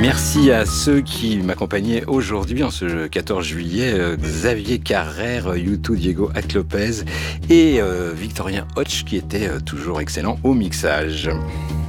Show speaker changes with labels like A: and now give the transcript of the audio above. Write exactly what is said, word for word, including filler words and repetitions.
A: Merci à ceux qui m'accompagnaient aujourd'hui en ce quatorze juillet, euh, Xavier Carrère, Youtou Diego Atlopez et euh, Victorien Hotch qui était euh, toujours excellent au mixage.